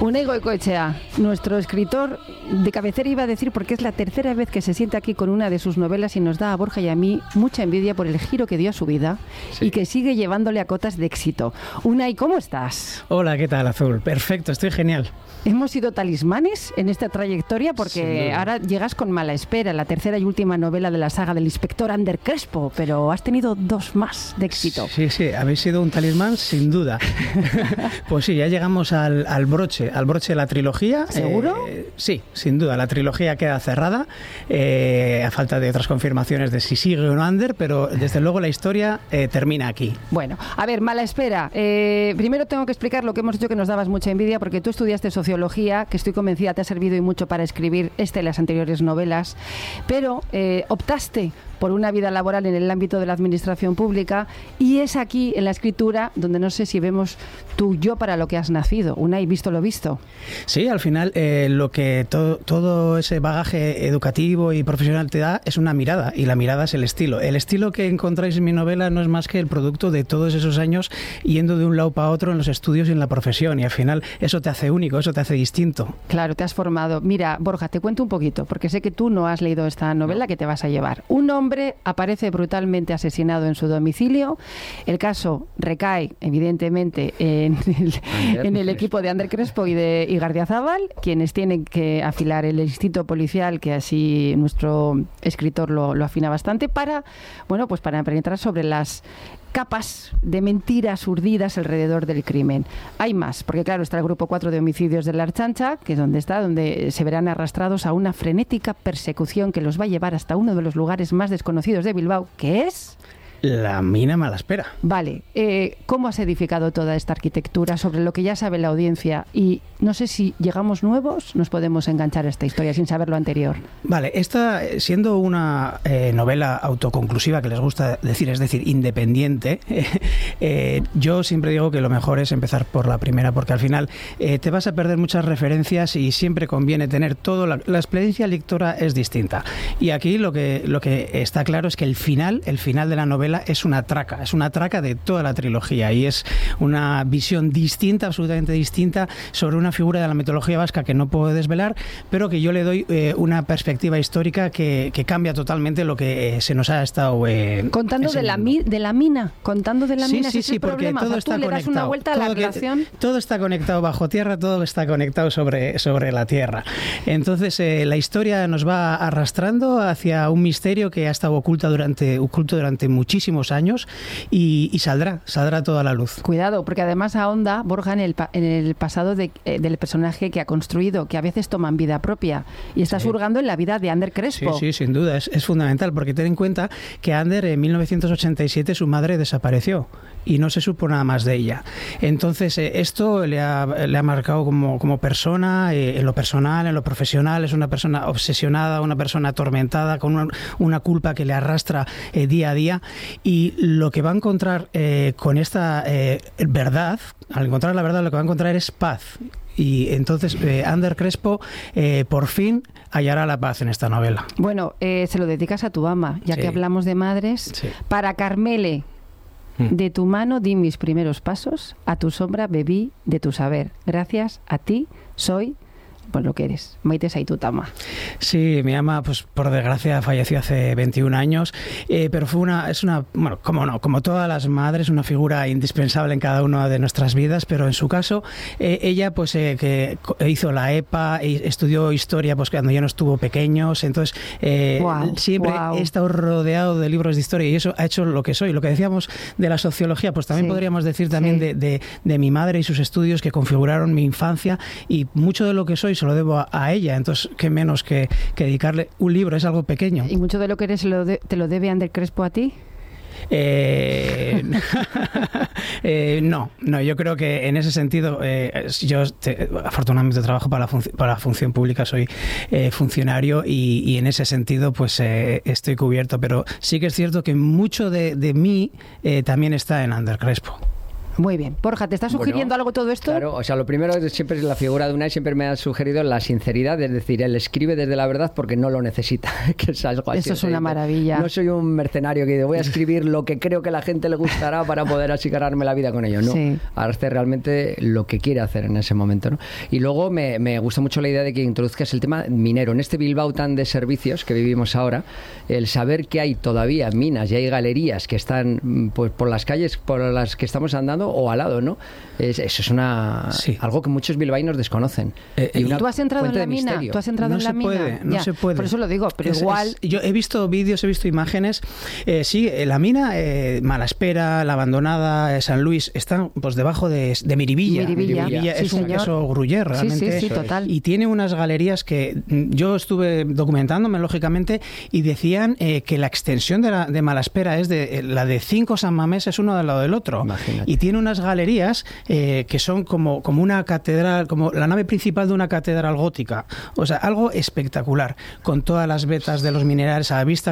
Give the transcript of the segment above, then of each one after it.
Unai Goikoetxea, nuestro escritor de cabecera, iba a decir, porque es la tercera vez que se sienta aquí con una de sus novelas y nos da a Borja y a mí mucha envidia por el giro que dio a su vida y que sigue llevándole a cotas de éxito. Unai, ¿cómo estás? Hola, ¿qué tal, Azul? Perfecto, estoy genial. Hemos sido talismanes en esta trayectoria porque ahora llegas con Mala Espera, la tercera y última novela de la saga del inspector Ander Crespo, pero has tenido dos más de éxito. Sí, habéis sido un talismán sin duda. Pues sí, ya llegamos al broche de la trilogía. ¿Seguro? Sí, sin duda, la trilogía queda cerrada, a falta de otras confirmaciones de si sigue o no Ander, pero desde luego la historia termina aquí. Bueno, a ver, Mala Espera. Primero tengo que explicar lo que hemos dicho, que nos dabas mucha envidia, porque tú estudiaste sociología, que estoy convencida te ha servido y mucho para escribir esta y las anteriores novelas, pero optaste por una vida laboral en el ámbito de la administración pública, y es aquí, en la escritura, donde no sé si vemos tu yo para lo que has nacido. Unai, visto lo visto. Sí, al final lo que todo ese bagaje educativo y profesional te da es una mirada, y la mirada es el estilo. El estilo que encontráis en mi novela no es más que el producto de todos esos años yendo de un lado para otro en los estudios y en la profesión, y al final eso te hace único, eso te hace distinto. Claro, te has formado. Mira, Borja, te cuento un poquito, porque sé que tú no has leído esta novela que te vas a llevar. Un hombre aparece brutalmente asesinado en su domicilio. El caso recae, evidentemente, en el equipo de Ander Crespo y de Igardiazabal, quienes tienen que afilar el instinto policial, que así nuestro escritor lo afina bastante, para penetrar sobre las capas de mentiras urdidas alrededor del crimen. Hay más, porque claro, está el grupo 4 de homicidios de la Archancha, que es donde se verán arrastrados a una frenética persecución que los va a llevar hasta uno de los lugares más desconocidos de Bilbao, que es la mina Mala Espera. Vale, ¿cómo has edificado toda esta arquitectura sobre lo que ya sabe la audiencia? Y no sé si llegamos nuevos, nos podemos enganchar a esta historia sin saber lo anterior. Vale, esta siendo una novela autoconclusiva, que les gusta decir, es decir, independiente, yo siempre digo que lo mejor es empezar por la primera, porque al final te vas a perder muchas referencias y siempre conviene tener todo. La experiencia lectora es distinta. Y aquí lo que está claro es que el final de la novela es una traca de toda la trilogía, y es una visión distinta, absolutamente distinta, sobre una figura de la mitología vasca que no puedo desvelar, pero que yo le doy una perspectiva histórica que cambia totalmente lo que se nos ha estado contando de la mina, sí, porque todo está conectado. Le das una vuelta a la relación. Todo está conectado bajo tierra, todo está conectado sobre la tierra. Entonces la historia nos va arrastrando hacia un misterio que ha estado oculto durante muchísimos años, y saldrá toda la luz. Cuidado, porque además ahonda Borja en el pasado del personaje que ha construido, que a veces toman vida propia, y está hurgando en la vida de Ander Crespo. Sí, sin duda, es fundamental, porque ten en cuenta que Ander en 1987 su madre desapareció y no se supo nada más de ella. Entonces esto le ha marcado como persona, en lo personal, en lo profesional. Es una persona obsesionada, una persona atormentada, con una culpa que le arrastra día a día, y lo que va a encontrar con esta verdad, al encontrar la verdad, lo que va a encontrar es paz. Y entonces Ander Crespo por fin hallará la paz en esta novela. Bueno, se lo dedicas a tu ama, ya que hablamos de madres. Sí. Para Carmele, de tu mano di mis primeros pasos, a tu sombra bebí de tu saber. Gracias a ti soy pues lo que eres, Maite Saitutama. Sí, mi ama, pues por desgracia falleció hace 21 años, pero como todas las madres, una figura indispensable en cada una de nuestras vidas, pero en su caso, ella pues que hizo la EPA, estudió historia pues cuando ya no estuvo pequeños, entonces siempre he estado rodeado de libros de historia, y eso ha hecho lo que soy. Lo que decíamos de la sociología, pues también podríamos decir también de mi madre y sus estudios, que configuraron mi infancia, y mucho de lo que soy se lo debo a ella. Entonces, qué menos que dedicarle un libro, es algo pequeño. ¿Y mucho de lo que eres te lo debe Ander Crespo a ti? No, yo creo que en ese sentido afortunadamente trabajo para la función pública, soy funcionario, y en ese sentido pues estoy cubierto, pero sí que es cierto que mucho de mí también está en Ander Crespo. Muy bien. Borja, ¿te está sugiriendo algo todo esto? Claro, o sea, lo primero es siempre la figura de Unai siempre me ha sugerido la sinceridad, es decir, él escribe desde la verdad porque no lo necesita. Que es algo así. Eso es una maravilla. No soy un mercenario que voy a escribir lo que creo que a la gente le gustará para poder así ganarme la vida con ello. No, hace realmente lo que quiere hacer en ese momento, ¿no? Y luego me gusta mucho la idea de que introduzcas el tema minero. En este Bilbao tan de servicios que vivimos ahora, el saber que hay todavía minas y hay galerías que están pues por las calles por las que estamos andando o al lado, ¿no? Eso es algo que muchos bilbaínos desconocen. ¿Tú has entrado en la mina? ¿Tú has entrado en la mina? No se puede. Por eso lo digo, pero igual... yo he visto vídeos, he visto imágenes. Sí, la mina, Malaspera, La Abandonada, San Luis, están pues debajo de Miribilla. Miribilla es un queso gruyère, realmente. Sí, total. Y tiene unas galerías que yo estuve documentándome, lógicamente, y decían que la extensión de Malaspera es la de 5 San Mamés, es uno al lado del otro. Imagínate. Y tiene unas galerías que son como una catedral, como la nave principal de una catedral gótica. O sea, algo espectacular, con todas las vetas de los minerales a la vista,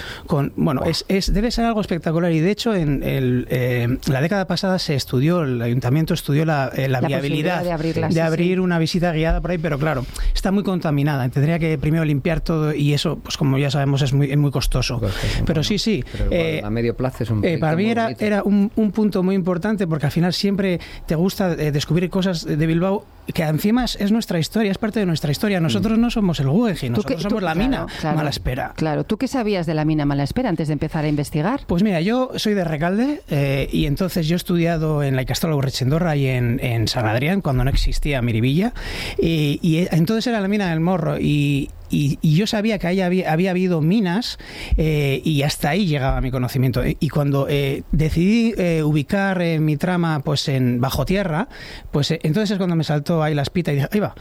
debe ser algo espectacular. Y de hecho, en la década pasada el ayuntamiento estudió la viabilidad de abrir una visita guiada por ahí, pero claro, está muy contaminada. Tendría que primero limpiar todo y eso, pues como ya sabemos, es muy costoso. Pero sí. Pero a medio plazo es un para mí era un punto muy importante, porque al final siempre te gusta descubrir cosas de Bilbao que encima es nuestra historia, es parte de nuestra historia. Nosotros no somos el Guggenheim, nosotros somos la mina Malaspera. Claro, ¿tú qué sabías de la mina Malaspera antes de empezar a investigar? Pues mira, yo soy de Recalde y entonces yo he estudiado en la Ikastola Urretxendorra y en San Adrián, cuando no existía Miribilla, y entonces era la mina del Morro y yo sabía que ahí había habido minas y hasta ahí llegaba mi conocimiento. Y cuando decidí ubicar mi trama pues bajo tierra, pues entonces es cuando me saltó ahí la espita y dije, ahí va.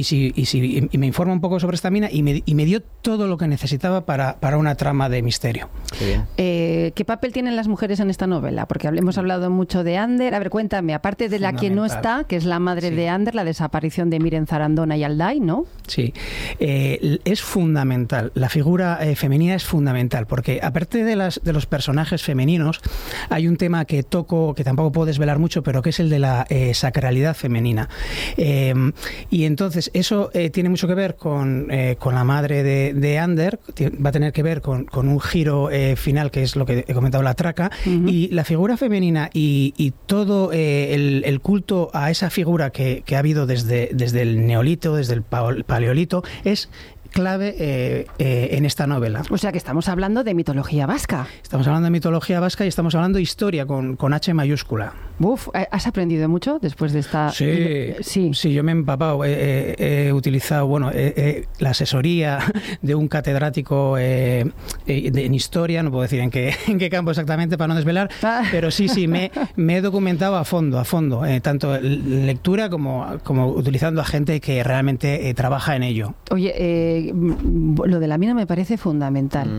Y me informa un poco sobre esta mina y me dio todo lo que necesitaba para una trama de misterio. ¿Qué papel tienen las mujeres en esta novela? Porque hemos hablado mucho de Ander. A ver, cuéntame, aparte de la que no está, que es la madre de Ander, la desaparición de Miren Zarandona y Alday, ¿no? Sí. Es fundamental, la figura femenina es fundamental, porque aparte de los personajes femeninos, hay un tema que toco, que tampoco puedo desvelar mucho, pero que es el de la sacralidad femenina. Y entonces eso tiene mucho que ver con la madre de Ander, va a tener que ver con un giro final, que es lo que he comentado, la traca, y la figura femenina y todo el culto a esa figura que ha habido desde el Neolito, desde el Paleolito, es clave en esta novela. O sea que estamos hablando de mitología vasca. Estamos hablando de mitología vasca y estamos hablando de historia con H mayúscula. Uf, ¿has aprendido mucho después de esta...? Sí, yo me he empapado. He utilizado la asesoría de un catedrático en historia, no puedo decir en qué campo exactamente para no desvelar, pero sí, me he documentado a fondo, tanto en lectura como utilizando a gente que realmente trabaja en ello. Oye, lo de la mina me parece fundamental.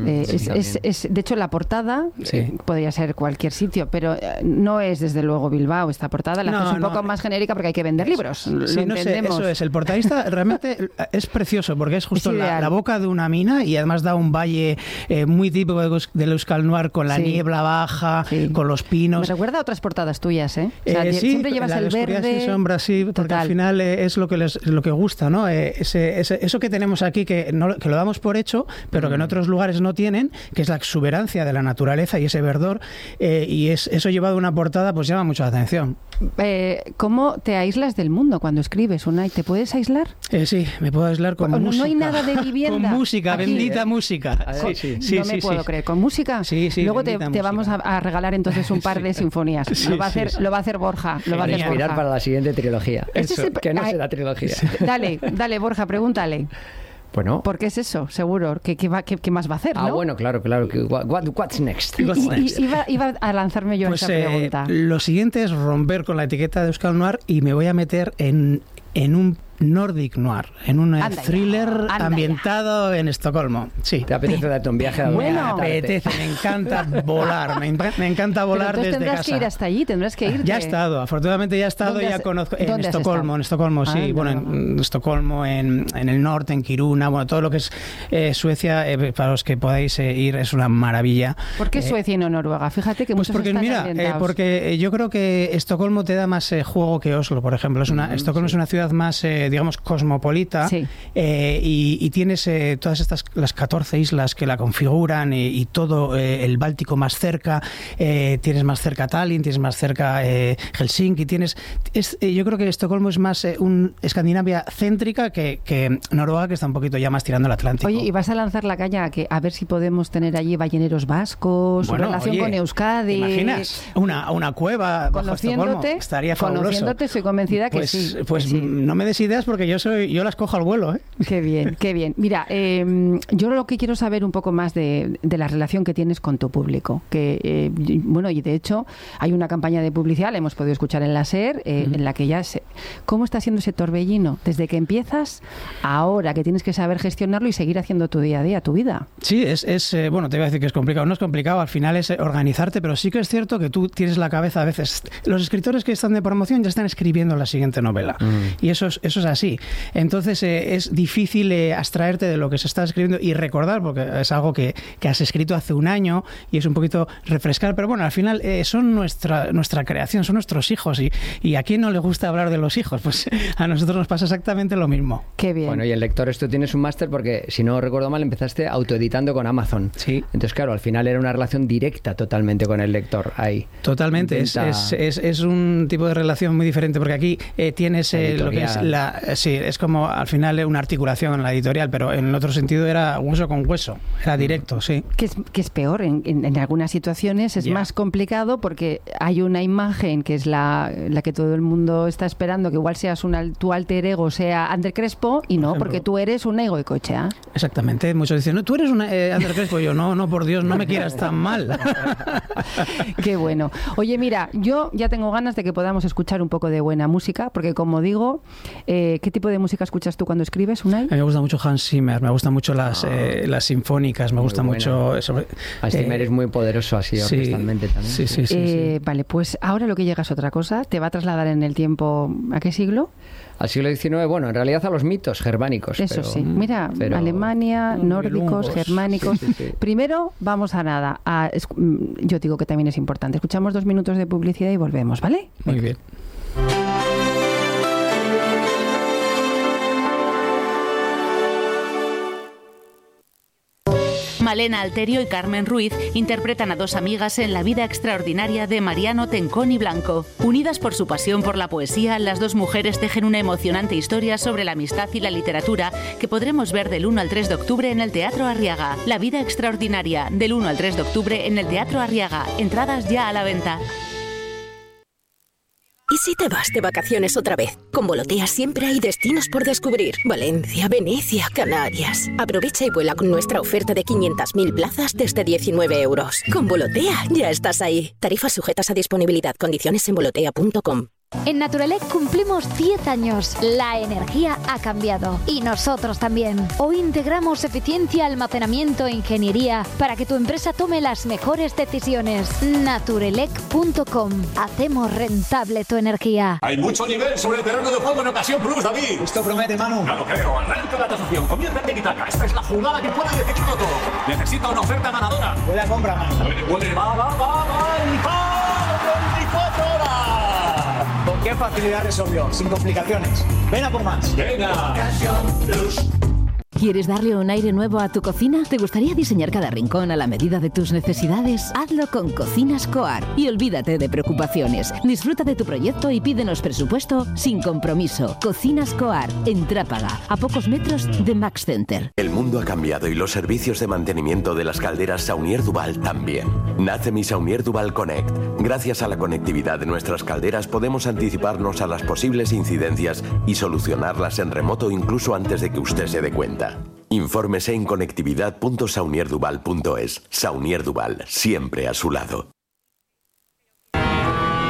De hecho, la portada podría ser cualquier sitio, pero no es desde luego Bilbao. Esta portada la haces un poco más genérica porque hay que vender libros. Sí, eso es. El portadista realmente es precioso porque es justo la boca de una mina y además da un valle muy típico del Euskal Noir con la niebla baja, con los pinos. Me recuerda a otras portadas tuyas, ¿eh? O sea, siempre llevas el verde. Y sombra, sí, porque al final es lo que gusta, ¿no? Eso que tenemos aquí que lo damos por hecho, pero que en otros lugares no tienen, que es la exuberancia de la naturaleza y ese verdor, y eso llevado a una portada pues llama mucho la atención. ¿Cómo te aíslas del mundo cuando escribes, Unai? ¿Te puedes aislar? Sí, me puedo aislar con música. No hay nada de vivienda. Con música, aquí. Bendita música. No me puedo creer. ¿Con música? Sí. Luego te vamos a regalar entonces un par de sinfonías. Lo va a hacer Borja. Lo va a hacer Borja. Inspirar para la siguiente trilogía. Que no será trilogía. Dale, Borja, pregúntale. Bueno. Porque es eso, seguro. ¿Qué más va a hacer, no? Bueno, claro. What's next? Iba a lanzarme yo esa pregunta. Lo siguiente es romper con la etiqueta de Euskal Noir y me voy a meter en un Nordic Noir, en un thriller ambientado en Estocolmo. Sí. ¿Te apetece darte un viaje a Me apetece, me encanta volar, me encanta volar desde casa. Tendrás que ir hasta allí, tendrás que irte. Ya he estado, afortunadamente ya he estado, ya conozco. En Estocolmo, sí. Bueno, en Estocolmo, en el norte, en Kiruna, bueno, todo lo que es Suecia, para los que podáis ir, es una maravilla. ¿Por qué Suecia y no Noruega? Fíjate que muchos porque, están porque yo creo que Estocolmo te da más juego que Oslo, por ejemplo. Estocolmo es una ciudad más, digamos, cosmopolita, y tienes todas las 14 islas que la configuran y todo el Báltico más cerca, tienes más cerca Tallinn, tienes más cerca Helsinki, yo creo que Estocolmo es más Escandinavia céntrica que Noruega, que está un poquito ya más tirando al Atlántico. Oye, ¿y vas a lanzar la caña a ver si podemos tener allí balleneros vascos, relación con Euskadi? ¿Te imaginas? Una cueva bajo Estocolmo. Estaría fabuloso. Conociéndote, estoy convencida que sí. Pues no me des ideas porque yo las cojo al vuelo, ¿eh? Qué bien, qué bien. Mira, yo lo que quiero saber un poco más de la relación que tienes con tu público. Bueno, y de hecho hay una campaña de publicidad, la hemos podido escuchar en la SER, en la que ¿cómo está siendo ese torbellino? Desde que empiezas, ahora que tienes que saber gestionarlo y seguir haciendo tu día a día, tu vida. Sí, bueno, te iba a decir que es complicado. No es complicado, al final es organizarte, pero sí que es cierto que tú tienes la cabeza a veces. Los escritores que están de promoción ya están escribiendo la siguiente novela. Y eso es así. Entonces es difícil abstraerte de lo que se está escribiendo y recordar, porque es algo que has escrito hace un año y es un poquito refrescar, pero bueno, al final son nuestra creación, son nuestros hijos, y a quién no le gusta hablar de los hijos, pues a nosotros nos pasa exactamente lo mismo. Qué bien. Bueno, y el lector, esto tienes un máster porque, si no recuerdo mal, empezaste autoeditando con Amazon. Sí. Entonces, claro, al final era una relación directa totalmente con el lector ahí. Totalmente, es un tipo de relación muy diferente, porque aquí tienes lo que es sí, es como al final una articulación en la editorial, pero en el otro sentido era hueso con hueso, era directo, sí. Que es peor, en algunas situaciones es más complicado porque hay una imagen que es la que todo el mundo está esperando, que igual seas tu alter ego, sea Ander Crespo, y no, porque tú eres un ego de cochea. Exactamente, muchos dicen, no, tú eres un Ander Crespo, yo no, por Dios, no me quieras tan mal. Qué bueno. Oye, mira, yo ya tengo ganas de que podamos escuchar un poco de buena música, porque como digo, ¿qué tipo de música escuchas tú cuando escribes, Unai? A mí me gusta mucho Hans Zimmer, me gustan mucho las sinfónicas, me gusta mucho eso. Hans Zimmer es muy poderoso así orquestalmente también. Sí. Vale, pues ahora lo que llega es otra cosa. ¿Te va a trasladar en el tiempo a qué siglo? Al siglo XIX, bueno, en realidad a los mitos germánicos. Eso sí, mira, Alemania, nórdicos, germánicos. Sí. Primero, vamos a nada. Yo digo que también es importante. Escuchamos 2 minutos de publicidad y volvemos, ¿vale? Muy bien. Malena Alterio y Carmen Ruiz interpretan a 2 amigas en la vida extraordinaria de Mariano Tencón y Blanco. Unidas por su pasión por la poesía, las 2 mujeres tejen una emocionante historia sobre la amistad y la literatura que podremos ver del 1 al 3 de octubre en el Teatro Arriaga. La vida extraordinaria, del 1 al 3 de octubre en el Teatro Arriaga. Entradas ya a la venta. ¿Y si te vas de vacaciones otra vez? Con Volotea siempre hay destinos por descubrir. Valencia, Venecia, Canarias. Aprovecha y vuela con nuestra oferta de 500.000 plazas desde 19 euros. Con Volotea ya estás ahí. Tarifas sujetas a disponibilidad. Condiciones en volotea.com. En Naturelec cumplimos 10 años. La energía ha cambiado. Y nosotros también. Hoy integramos eficiencia, almacenamiento e ingeniería para que tu empresa tome las mejores decisiones. Naturelec.com. Hacemos rentable tu energía. Hay mucho nivel sobre el terreno de juego en Ocasión Plus, David. Esto promete, Manu. No lo creo. Arranca la tasación. Comienza en Tiki-Taka. Esta es la jugada que puede decidirlo todo. Necesita una oferta ganadora. Buena compra, Manu. Va. ¡Y 24 horas! ¿Con qué facilidad resolvió? Sin complicaciones. Ven a por más. ¡Venga! ¿Quieres darle un aire nuevo a tu cocina? ¿Te gustaría diseñar cada rincón a la medida de tus necesidades? Hazlo con Cocinas Coar y olvídate de preocupaciones. Disfruta de tu proyecto y pídenos presupuesto sin compromiso. Cocinas Coar, en Trápaga, a pocos metros de Max Center. El mundo ha cambiado y los servicios de mantenimiento de las calderas Saunier Duval también. Nace mi Saunier Duval Connect. Gracias a la conectividad de nuestras calderas podemos anticiparnos a las posibles incidencias y solucionarlas en remoto incluso antes de que usted se dé cuenta. Infórmese en conectividad.saunierduval.es. Saunier Duval, siempre a su lado.